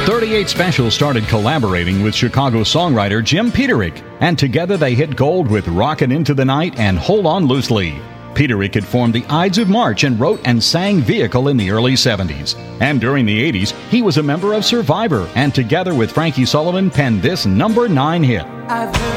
38 Special started collaborating with Chicago songwriter Jim Peterick, and together they hit gold with Rockin' Into the Night and Hold On Loosely. Peterick had formed the Ides of March and wrote and sang Vehicle in the early 70s. And during the 80s, he was a member of Survivor, and together with Frankie Sullivan penned this number 9 hit.